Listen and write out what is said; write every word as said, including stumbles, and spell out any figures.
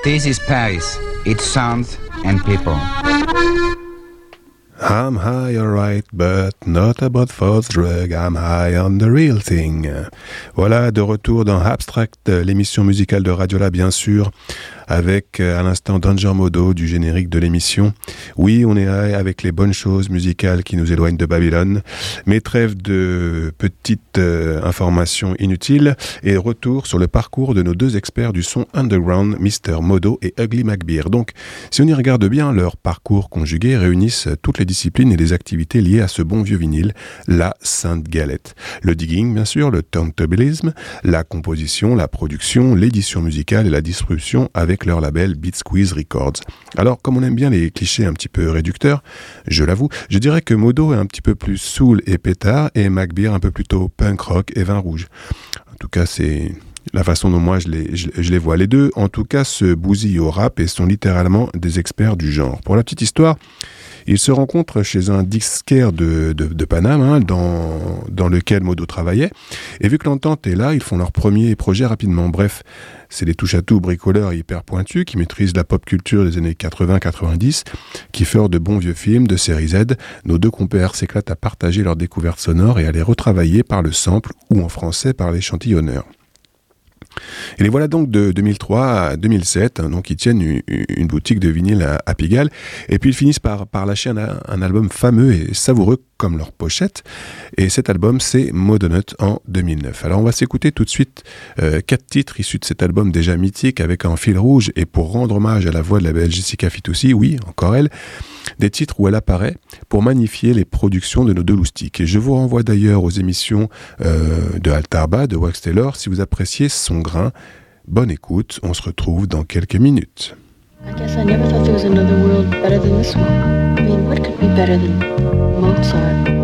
This is Paris. It's sounds and people. I'm high, alright, but not about false drug. I'm high on the real thing. Voilà, de retour dans Abstract, l'émission musicale de Radiola, bien sûr, avec à l'instant Danger Modo du générique de l'émission. Oui, on est avec les bonnes choses musicales qui nous éloignent de Babylone, mais trêve de petites euh, informations inutiles et retour sur le parcours de nos deux experts du son underground, mister Modo et Ugly McBeer. Donc, si on y regarde bien, leur parcours conjugué réunissent toutes les disciplines et les activités liées à ce bon vieux vinyle, la Sainte Galette. Le digging, bien sûr, le turntablisme, la composition, la production, l'édition musicale et la distribution avec leur label Beat Squeeze Records. Alors, comme on aime bien les clichés un petit peu réducteurs, je l'avoue, je dirais que Modo est un petit peu plus soul et pétard et McBeer un peu plutôt punk rock et vin rouge. En tout cas, c'est la façon dont moi je les, je, je les vois. Les deux, en tout cas, se bousillent au rap et sont littéralement des experts du genre. Pour la petite histoire, ils se rencontrent chez un disquaire de, de, de Paname, hein, dans, dans lequel Modo travaillait. Et vu que l'entente est là, ils font leur premier projet rapidement. Bref, c'est des touche-à-tout bricoleurs hyper pointus qui maîtrisent la pop culture des années quatre-vingts quatre-vingt-dix, qui font de bons vieux films de série Z. Nos deux compères s'éclatent à partager leurs découvertes sonores et à les retravailler par le sample ou en français par l'échantillonneur. Et les voilà donc de deux mille trois à deux mille sept, hein, donc ils tiennent une, une boutique de vinyle à, à Pigalle, et puis ils finissent par, par lâcher un, un album fameux et savoureux comme leur pochette, et cet album c'est Modonut en deux mille neuf. Alors on va s'écouter tout de suite euh, quatre titres issus de cet album déjà mythique avec un fil rouge, et pour rendre hommage à la voix de la belle Jessica Fitoussi, oui, encore elle, des titres où elle apparaît pour magnifier les productions de nos deux loustiques. Et je vous renvoie d'ailleurs aux émissions euh, de Altarba, de Wax Taylor, si vous appréciez son grain. Bonne écoute, on se retrouve dans quelques minutes. I guess I never thought there was another world better than this one. I mean, what could be better than Mozart?